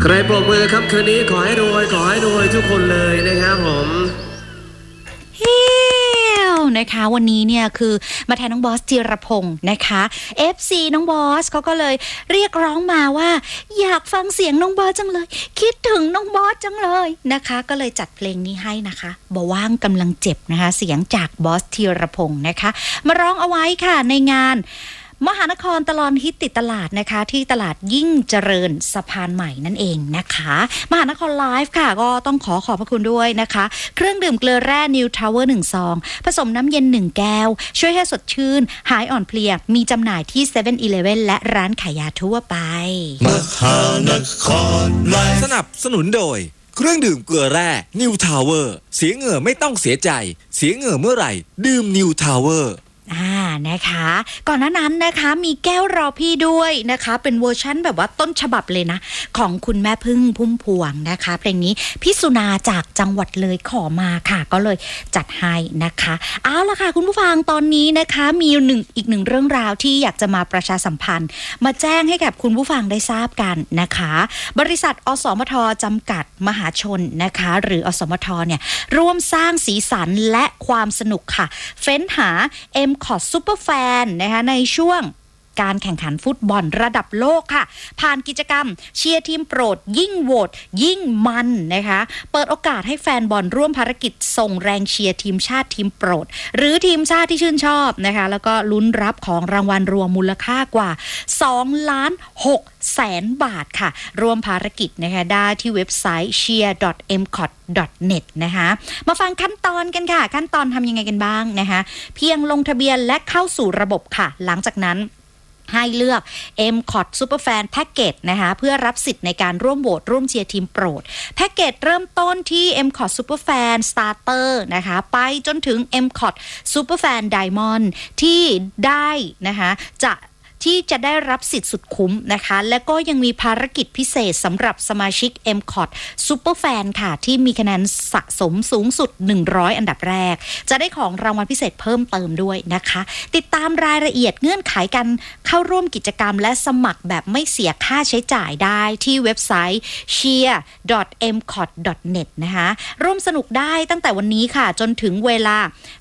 ใครปรบมือครับคืนนี้ขอให้รวยทุกคนเลยนะครับผมนะคะวันนี้เนี่ยคือมาแทนน้องบอสจิรพงศ์นะคะ FC น้องบอสเขาก็เลยเรียกร้องมาว่าอยากฟังเสียงน้องบอสจังเลยคิดถึงน้องบอสจังเลยนะคะก็เลยจัดเพลงนี้ให้นะคะบ่ว่างกำลังเจ็บนะคะเสียงจากบอสจิรพงศ์นะคะมาร้องเอาไว้ค่ะในงานมหานครตลอดฮิตติดตลาดนะคะที่ตลาดยิ่งเจริญสะพานใหม่นั่นเองนะคะมหานครไลฟ์ค่ะก็ต้องขอบพระคุณด้วยนะคะเครื่องดื่มเกลือแร่นิวทาวเวอร์1ซองผสมน้ำเย็น1แก้วช่วยให้สดชื่นหายอ่อนเพลียมีจำหน่ายที่ 7-Eleven และร้านขายยาทั่วไปมหานครไลฟ์สนับสนุนโดยเครื่องดื่มเกลือแร่นิวทาวเวอร์เสียเหงื่อไม่ต้องเสียใจเสียเหงื่อเมื่อไหร่ดื่มนิวทาวเวอร์นะคะก่อนหน้านั้นนะคะมีแก้วรอพี่ด้วยนะคะเป็นเวอร์ชั่นแบบว่าต้นฉบับเลยนะของคุณแม่พึ่งพุ่มพวงนะคะเพลงนี้พี่สุนาจากจังหวัดเลยขอมาค่ะก็เลยจัดให้นะคะเอาล่ะค่ะคุณผู้ฟังตอนนี้นะคะมีอีกหนึ่งเรื่องราวที่อยากจะมาประชาสัมพันธ์มาแจ้งให้กับคุณผู้ฟังได้ทราบกันนะคะบริษัทอสมทจำกัดมหาชนนะคะหรืออสมทเนี่ยร่วมสร้างสีสันและความสนุกค่ะเฟ้นหาMCOT Super Fan นะคะในช่วงการแข่งขันฟุตบอลระดับโลกค่ะผ่านกิจกรรมเชียร์ทีมโปรดยิ่งโหวตยิ่งมันนะคะเปิดโอกาสให้แฟนบอลร่วมภารกิจส่งแรงเชียร์ทีมชาติทีมโปรดหรือทีมชาติที่ชื่นชอบนะคะแล้วก็ลุ้นรับของรางวัลรวมมูลค่ากว่า2,600,000 บาทค่ะร่วมภารกิจนะคะได้ที่เว็บไซต์ cheer.mcot.net นะคะมาฟังขั้นตอนกันค่ะขั้นตอนทำยังไงกันบ้างนะคะเพียงลงทะเบียนและเข้าสู่ระบบค่ะหลังจากนั้นให้เลือก MCOT Superfan Package นะคะเพื่อรับสิทธิ์ในการร่วมโหวตร่วมเชียร์ทีมโปรดแพ็กเกจเริ่มต้นที่ MCOT Superfan Starter นะคะไปจนถึง MCOT Superfan Diamond ที่ได้นะคะที่จะได้รับสิทธิ์สุดคุ้มนะคะและก็ยังมีภารกิจพิเศษสำหรับสมาชิก MCOT Superfan ค่ะที่มีคะแนนสะสมสูงสุด100อันดับแรกจะได้ของรางวัลพิเศษเพิ่มเติมด้วยนะคะติดตามรายละเอียดเงื่อนไขการเข้าร่วมกิจกรรมและสมัครแบบไม่เสียค่าใช้จ่ายได้ที่เว็บไซต์ cheer.mcot.net นะคะร่วมสนุกได้ตั้งแต่วันนี้ค่ะจนถึงเวลา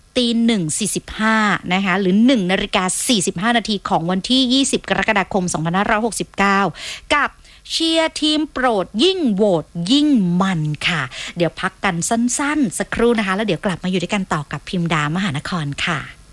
1:45นะคะหรือ 1:45 นาทีของวันที่20กรกฎาคม2569กับเชียร์ทีมโปรดยิ่งโหวตยิ่งมันค่ะเดี๋ยวพักกันสั้นๆสักครู่นะคะแล้วเดี๋ยวกลับมาอยู่ด้วยกันต่อกับพิมดามหานครค่ะ